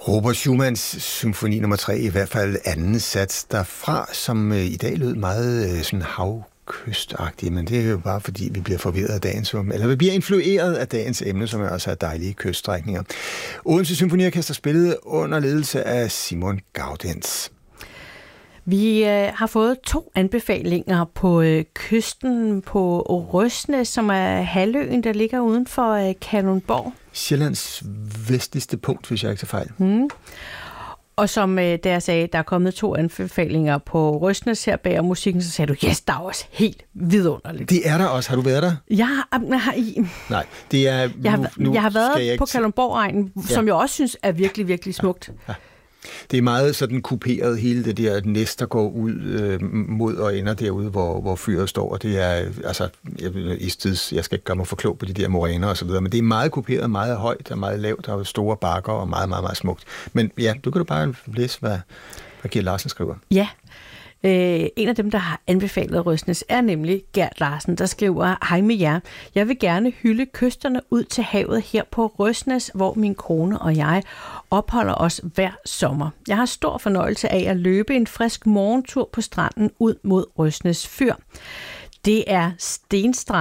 Robert Schumanns symfoni nummer 3, i hvert fald anden sats derfra, som i dag lød meget sådan havkystagtigt, men det er jo bare fordi, vi bliver forvirret af dagens, eller vi bliver influeret af dagens emne, som er også er dejlige kyststrækninger. Odense Symfoniorkester spillede under ledelse af Simon Gaudenz. Vi har fået 2 anbefalinger på kysten på Røsnæs, som er halvøen, der ligger uden for Kalundborg. Sjællands vestligste punkt, hvis jeg ikke tager fejl. Og som da jeg sagde, der er kommet 2 anbefalinger på Røsnæs her bag musikken, så sagde du, yes, der er også helt vidunderligt. Det er der også. Har du været der? Nej, det er... Jeg har været på Kalundborg-egnen, som jeg også synes er virkelig, virkelig smukt. Ja. Det er meget sådan kuperet, hele det der næst, der går ud mod og ender derude, hvor fyret står. Og det er, altså, jeg skal ikke gøre mig for klog på de der moræner og så videre, men det er meget kuperet, meget højt og meget lavt, og store bakker og meget, meget, meget smukt. Men ja, du kan bare læse, hvad Gert Larsen skriver. Ja. En af dem, der har anbefalet Røsnæs, er nemlig Gert Larsen, der skriver: Hej med jer. Jeg vil gerne hylde kysterne ud til havet her på Røsnæs, hvor min kone og jeg opholder os hver sommer. Jeg har stor fornøjelse af at løbe en frisk morgentur på stranden ud mod Røsnæs Fyr. Det er stenstrand